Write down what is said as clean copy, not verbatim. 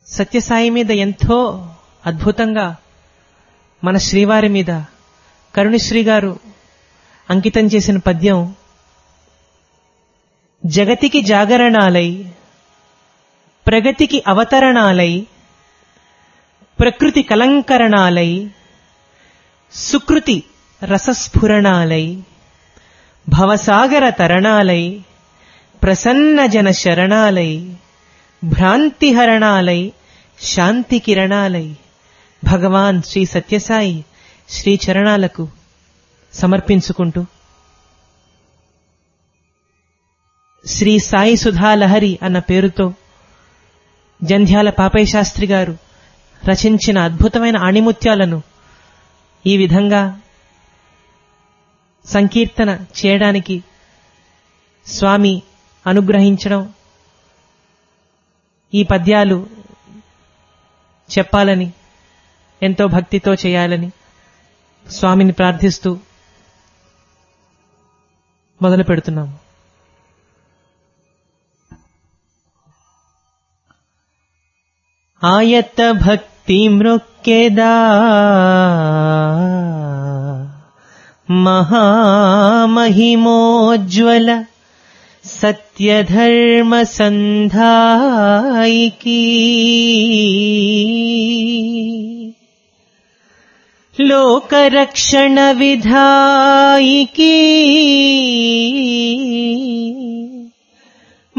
సత్యసాయి మీద ఎంతో అద్భుతంగా మన శ్రీవారి మీద కరుణశ్రీ గారు అంకితం చేసిన పద్యం జగతికి జాగరణాలై ప్రగతికి అవతరణాలై ప్రకృతి కలంకరణాలై సుకృతి రసస్ఫురణాలై భవసాగర తరణాలై ప్రసన్న జన శరణాలై భ్రాంతిహరణాలై శాంతి కిరణాలై భగవాన్ శ్రీ సత్యసాయి శ్రీ చరణాలకు సమర్పించుకుంటూ శ్రీ సాయి సుధాలహరి అన్న పేరుతో జంధ్యాల పాపయ్య శాస్త్రి గారు రచించిన అద్భుతమైన ఆణిముత్యాలను ఈ విధంగా సంకీర్తన చేయడానికి స్వామి అనుగ్రహించడం, ఈ పద్యాలు చెప్పాలని ఎంతో భక్తితో చేయాలని స్వామిని ప్రార్థిస్తూ మొదలు పెడుతున్నాము. ఆయత భక్తి మృక్కెదా మహామహిమోజ్వల సత్యధర్మ సంధాయికి లోకరక్షణ విధాయికి